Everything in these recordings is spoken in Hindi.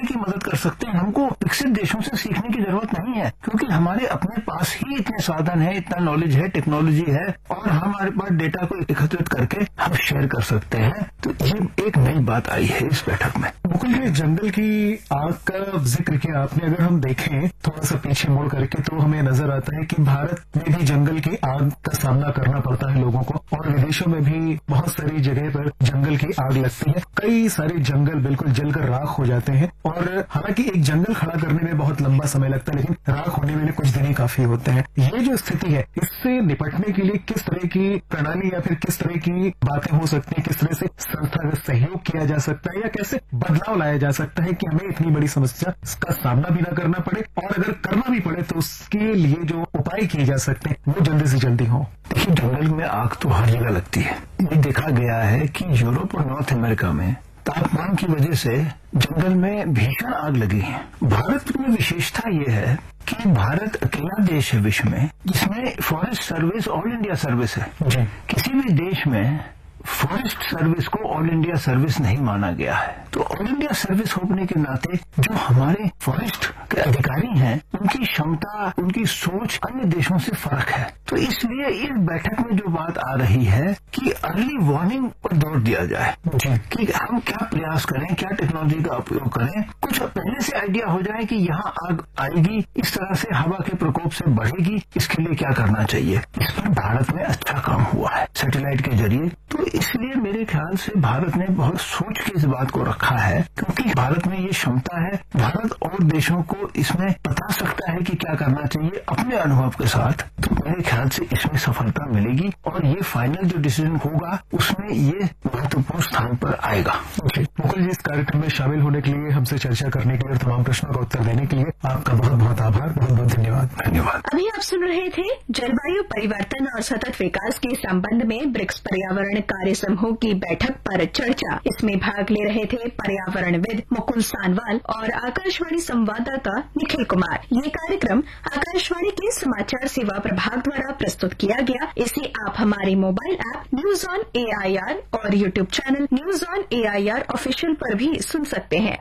की मदद कर सकते हैं। हमको विकसित देशों से सीखने की जरूरत नहीं है, क्योंकि हमारे अपने पास ही इतने साधन है, इतना नॉलेज है, टेक्नोलॉजी है, और हमारे पास डेटा को एकत्रित करके हम शेयर कर सकते हैं। तो ये एक नई बात आई है इस बैठक में। मुकुल जी, जंगल की आग का जिक्र किया आपने। अगर हम देखें थोड़ा सा पीछे मुड़ करके तो हमें नजर आता है कि भारत में भी जंगल की आग का सामना करना पड़ता है लोगों को, और विदेशों में भी बहुत सारी जगह पर जंगल की आग लगती है। कई सारे जंगल बिल्कुल जलकर राख हो जाते हैं, और हालांकि एक जंगल खड़ा करने में बहुत लंबा समय लगता है, लेकिन राख होने में कुछ दिन ही काफी होते हैं। ये जो स्थिति है, इससे निपटने के लिए किस तरह की प्रणाली या फिर किस तरह की बातें हो सकती हैं, किस तरह से संस्थागत सहयोग किया जा सकता है, या कैसे बदलाव लाया जा सकता है कि हमें इतनी बड़ी समस्या का सामना भी न करना पड़े, और अगर करना भी पड़े तो उसके लिए जो उपाय किए जा सकते हैं वो जल्दी से जल्दी हो। देखिए, जंगल में आग तो हर जगह लगती है। ये देखा गया है कि यूरोप और नॉर्थ अमेरिका में तापमान की वजह से जंगल में भीषण आग लगी है। भारत में विशेषता ये है कि भारत अकेला देश है विश्व में जिसमें forest service all India service है। किसी भी देश में फॉरेस्ट सर्विस को ऑल इंडिया सर्विस नहीं माना गया है। तो ऑल इंडिया सर्विस होने के नाते जो हमारे फॉरेस्ट के अधिकारी हैं, उनकी क्षमता, उनकी सोच अन्य देशों से फर्क है। तो इसलिए इस बैठक में जो बात आ रही है कि अर्ली वार्निंग पर जोर दिया जाए कि हम क्या प्रयास करें, क्या टेक्नोलॉजी का उपयोग करें, कुछ पहले से आइडिया हो जाए कि यहाँ आग आएगी, इस तरह से हवा के प्रकोप से बढ़ेगी, इसके लिए क्या करना चाहिए। इस पर भारत में अच्छा काम हुआ है सैटेलाइट के जरिए। तो इसलिए मेरे ख्याल से भारत ने बहुत सोच के इस बात को रखा है, क्योंकि भारत में ये क्षमता है। भारत और देशों को इसमें बता सकता है कि क्या करना चाहिए अपने अनुभव के साथ। तो मेरे ख्याल से इसमें सफलता मिलेगी, और ये फाइनल जो डिसीजन होगा उसमें ये महत्वपूर्ण स्थान पर आएगा। मुकुल जी, इस कार्यक्रम में शामिल होने के लिए, हमसे चर्चा करने के लिए, तमाम प्रश्नों का उत्तर देने के लिए आपका बहुत बहुत आभार, बहुत बहुत धन्यवाद। धन्यवाद। अभी आप सुन रहे थे जलवायु परिवर्तन और सतत विकास के संबंध में ब्रिक्स पर्यावरण कार्य समूह की बैठक पर चर्चा। इसमें भाग ले रहे थे पर्यावरणविद मुकुल सानवाल और आकाशवाणी संवाददाता निखिल कुमार। ये कार्यक्रम आकाशवाणी के समाचार सेवा प्रभाग द्वारा प्रस्तुत किया गया। इसे आप हमारे mobile app news on AIR और YouTube channel news on AIR official पर भी सुन सकते हैं।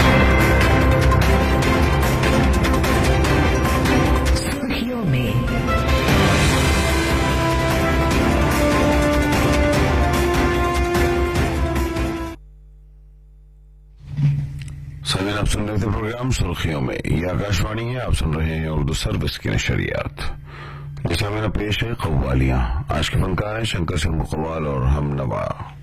सुर्खियों में सभी आप सुन रहे थे प्रोग्राम सुर्खियों में। ये आकाशवाणी है, आप सुन रहे हैं उर्दू सर्विस की नशरियात। जैसा मेरा पेश है कव्वालियां। आज के फनकार हैं शंकर सिंह मुकव्वाल और हम नवा।